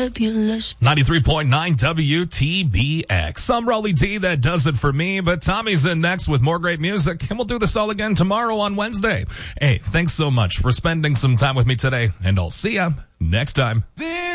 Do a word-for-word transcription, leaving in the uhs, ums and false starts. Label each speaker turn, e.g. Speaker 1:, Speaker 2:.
Speaker 1: fabulous.
Speaker 2: ninety-three point nine W T B X. I'm Raleigh D. That does it for me, but Tommy's in next with more great music, and we'll do this all again tomorrow on Wednesday. Hey, thanks so much for spending some time with me today, and I'll see ya next time.